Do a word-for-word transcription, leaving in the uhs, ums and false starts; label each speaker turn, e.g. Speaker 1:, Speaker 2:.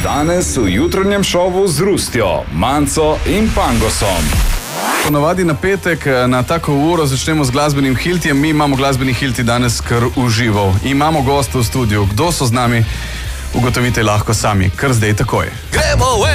Speaker 1: Danes v jutranjem šovu z Rustjo, Manco in Pangosom.
Speaker 2: Ponavadi na petek na tako uro začnemo z glasbenim hiltijem. Mi imamo glasbeni hilti danes kar užival. Imamo gosta v studiu. Kdo so z nami? Ugotovite lahko sami. Kar zdaj takoj.
Speaker 3: Gremo